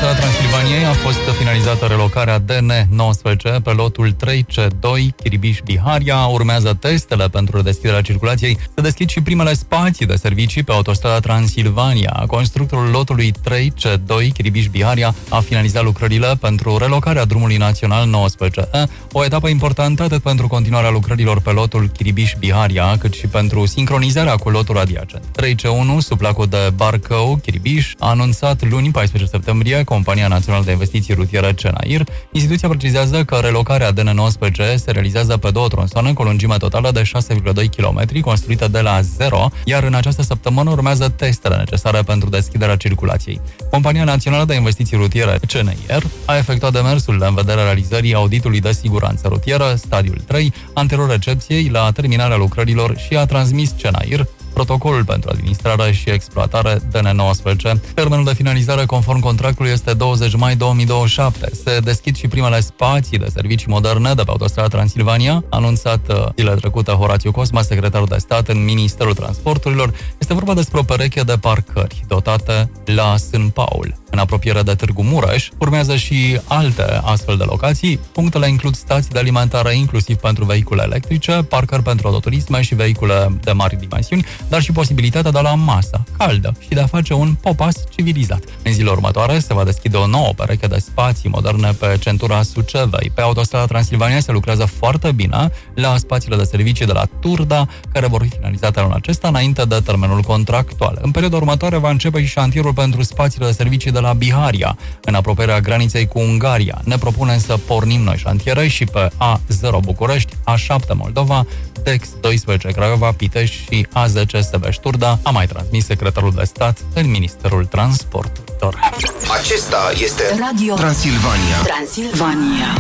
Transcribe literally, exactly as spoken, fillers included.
autostrada Transilvaniei a fost finalizată relocarea D N nouăsprezece pe lotul trei C doi Chiribiș-Biharia. Urmează testele pentru redeschiderea circulației. Se deschid și primele spații de servicii pe autostrada Transilvania. Constructorul lotului trei C doi Chiribiș-Biharia a finalizat lucrările pentru relocarea drumului național nouăsprezece E, o etapă importantă atât pentru continuarea lucrărilor pe lotul Chiribiș-Biharia, cât și pentru sincronizarea cu lotul adiacent. trei C unu, sub placul de Barcău, Chiribiș, a anunțat luni, paisprezece septembrie, Compania Națională de Investiții Rutiere CENAIR. Instituția precizează că relocarea D N nouăsprezece se realizează pe două tronsoane cu o lungime totală de șase virgulă doi kilometri, construită de la zero, iar în această săptămână urmează testele necesare pentru deschiderea circulației. Compania Națională de Investiții Rutiere CENAIR a efectuat demersurile în vederea realizării auditului de siguranță rutieră, stadiul trei, anterior recepției la terminarea lucrărilor și a transmis CENAIR protocolul pentru administrare și exploatare D N nouăsprezece. Termenul de finalizare conform contractului este douăzeci mai două mii douăzeci și șapte. Se deschid și primele spații de servicii moderne de pe autostrada Transilvania, anunțat zilele trecute Horațiu Cosma, secretarul de stat în Ministerul Transporturilor. Este vorba despre o pereche de parcări dotate la Sân Paul. În apropiere de Târgu Mureș, urmează și alte astfel de locații. Punctele includ stații de alimentare inclusiv pentru vehicule electrice, parcări pentru autoturisme și vehicule de mari dimensiuni, dar și posibilitatea de a lua masă caldă și de a face un popas civilizat. În zilele următoare se va deschide o nouă pereche de spații moderne pe centura Sucevei. Pe autostrada Transilvania se lucrează foarte bine la spațiile de servicii de la Turda, care vor fi finalizate anul acesta înainte de termenul contractual. În perioada următoare va începe și șantierul pentru spațiile de servicii de la Biharia, în apropierea graniței cu Ungaria. Ne propunem să pornim noi șantiere și pe A zero București, A șapte Moldova, T E X doisprezece Craiova, Pitești și A zece Sebeș-Turda, a mai transmis secretarul de stat în Ministerul Transporturilor. Acesta este Radio Transilvania. Transilvania.